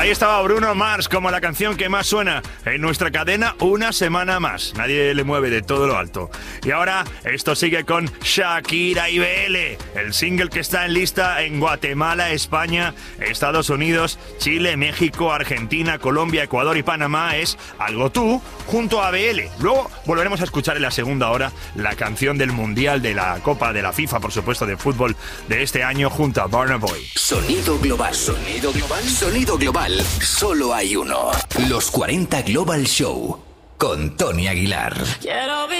Ahí estaba Bruno Mars como la canción que más suena en nuestra cadena una semana más. Nadie le mueve de todo lo alto. Y ahora esto sigue con Shakira y BL, el single que está en lista en Guatemala, España, Estados Unidos, Chile, México, Argentina, Colombia, Ecuador y Panamá es Algo Tú junto a BL. Luego volveremos a escuchar en la segunda hora la canción del Mundial de la Copa de la FIFA, por supuesto, de fútbol de este año junto a Burna Boy. Sonido global. Sonido global. Sonido global. Solo hay uno. Los 40 Global Show con Tony Aguilar.